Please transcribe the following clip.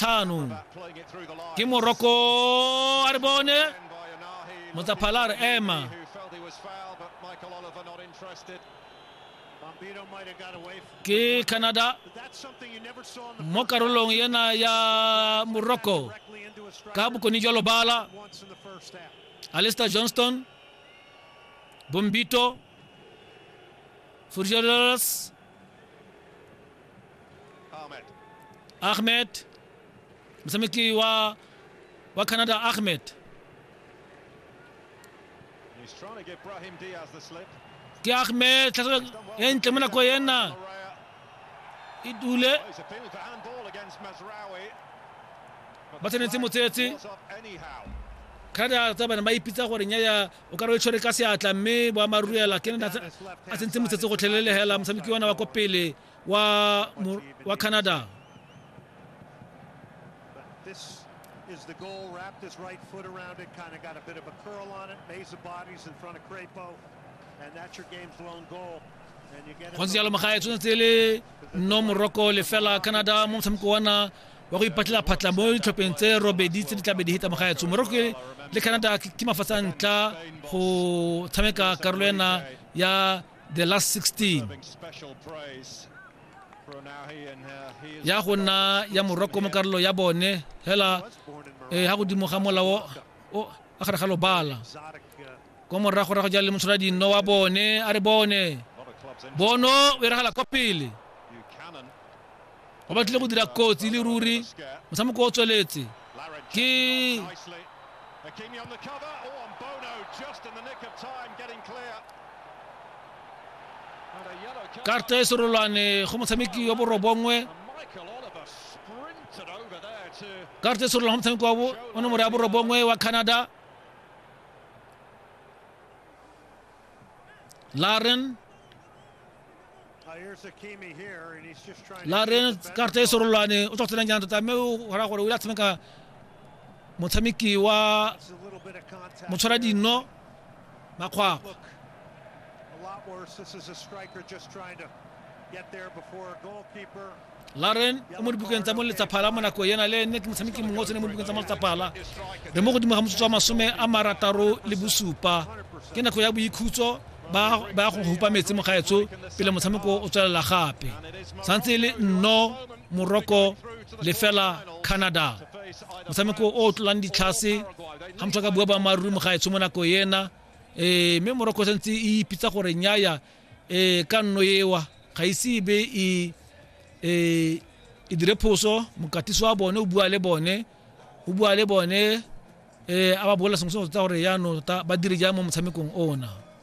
tlhano ke Morocco a re bone Motapala ema ke Canada mo karolong yena ya Morocco ka bokoni jalo bala Alistair Johnston Bombito Furgelos Ahmed msamiki wa Canada Ahmed ki Ahmed entle mona ko yena idule batsenetse motsetsi kada tsaba na maipitsa gore nya o ka re tshore ka se atla mme ba maruela ke nna a tsentse motsetsi go tlhelele hela msamiki wana wa kopele wa Canada. This is the goal, wrapped his right foot around it, kind of got a bit of a curl on it. Mesa bodies in front of Crepo, and that's your game's lone goal. And you get it. Konzi yalo makaya tsuntsele no Morocco le fela Canada mo msamko wana wa go ipatla phatla mo tlhopentse robedi tse ditlabe di hita makaya tsu Morocco le Canada ke mafatsa ntla go tshameka karolena ya the last 16 ya gona ya Morocco mo karolo ya bone hela ha go dimo ga molao o a gare ga lo bala ko morago ra go jale motshola di no wa bone a re bone bono we re hala kopile ba batle go dira kotsi le ruri motshameko o tsweletse ke Karte sorolane go motshameki wa borobongwe Karte sorolane motshameki wa ono mo ya borobongwe wa Canada Laren Karte sorolane o tsotse nyanda ta me o ra gore o la tshameka motshameki wa motshwara dino makgwa This is a striker just trying to get there before a goalkeeper. Laren o mo dibukeng tsa mo letsaphala mo nako yena le nne ke motshameki mongwe tsene mo dibukeng tsa mo letsaphala re mo go dimo ga motsotso wa masome a marataro le bosupa ke nako ya boikhutso ba go hupa metsi mo gaetso pele motshameko o tswelela gape santse le no Morocco le fela Canada motshameko o tlolang ditlhase ga motho ka bua ba maruri mo gaetso mo nako yena me Morocco sentse e pitsa gore nyaya ka nno yewa ga isi be e dire phoso mokatiso wa bone o bua le bone a ba bola sengwe tsa gore ya no ta ba dire ja mo motshamekong ona